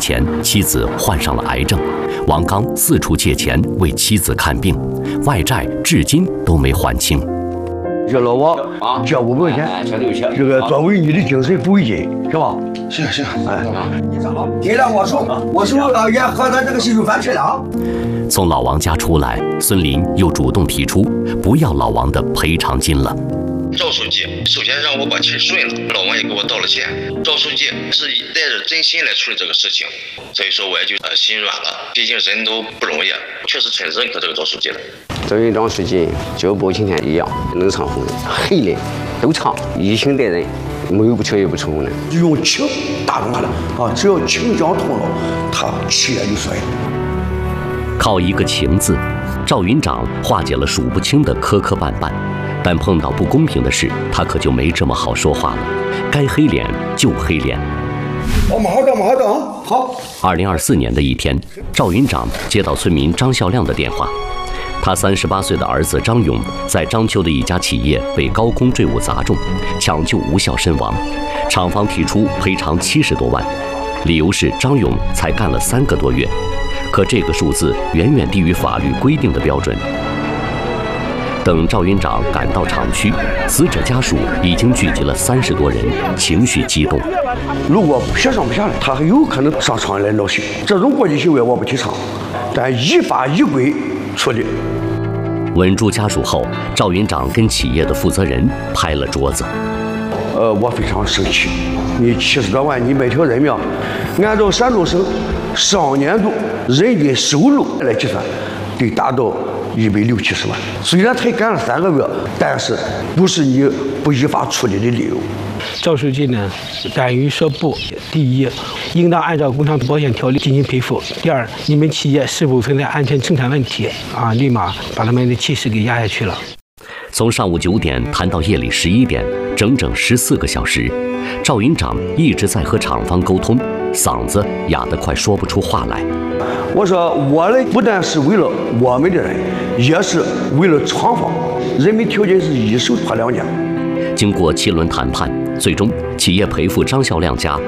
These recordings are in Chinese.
前，妻子患上了癌症，王刚四处借钱为妻子看病，外债至今都没还清。 这老王借500块钱，这个作为你的精神抚慰金，是吧？ 行， 哎， 别让我说老爷和他这个媳妇翻车了。 从老王家出来，孙林又主动提出不要老王的赔偿金了。 赵书记首先让我把气顺了，老王也给我道了歉。赵书记是带着真心来处理这个事情，所以说我也就心软了。毕竟人都不容易，确实很认可这个赵书记了。 赵云章书记就包青天一样，能唱红，黑脸都唱，以情待人，没有不缺也不成功的。 用情打动他了啊！只要情讲通了，他气也就衰了。 靠一个情字，赵云长化解了数不清的磕磕绊绊。但碰到不公平的事，他可就没这么好说话了。该黑脸就黑脸。 我马上到，好。 2024年的一天，赵云长接到村民张孝亮的电话，他38岁的儿子张勇在章丘的一家企业被高空坠物砸中，抢救无效身亡，厂方提出赔偿70多万，理由是张勇才干了3个多月，可这个数字远远低于法律规定的标准。等赵云长赶到厂区，死者家属已经聚集了30多人，情绪激动。 如果协商不下来，他还有可能上厂来闹事。这种过激行为我不提倡，但依法依规处理。 稳住家属后，赵云长跟企业的负责人拍了桌子。 我非常生气，你70多万，你买条人命，按照山东省上年度人均收入来计算，得达到160、70万。虽然才干了3个月，但是不是你不依法处理的理由。 赵书记呢，敢于说不。第一，应当按照工伤保险条例进行赔付；第二，你们企业是否存在安全生产问题啊？立马把他们的气势给压下去了。 从上午9点谈到夜里11点，整整14个小时，赵云长一直在和厂方沟通，嗓子哑得快说不出话来。 我说我呢，不但是为了我们的人，也是为了厂方。人民条件是一手托2家。 经过7轮谈判，最终企业赔付张孝亮家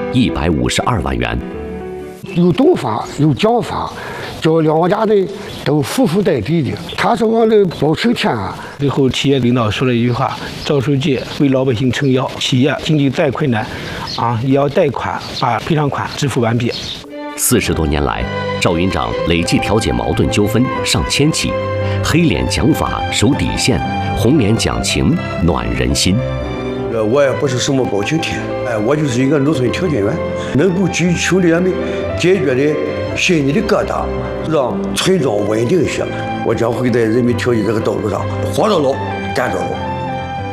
152万元。 有动法，有讲法，叫2家呢都服服待地的。他说我的包青天啊。 最后，企业领导说了一句话：赵书记为老百姓撑腰，企业经济再困难，也要贷款把赔偿款支付完毕。 40多年来，赵云长累计调解矛盾纠纷上千起，黑脸讲法守底线，红脸讲情暖人心。 我也不是什么包青天，我就是一个农村调解员，能够给兄弟们解决的心里的疙瘩，让村庄稳定些。我将会在人民调解这个道路上活到老，干到老。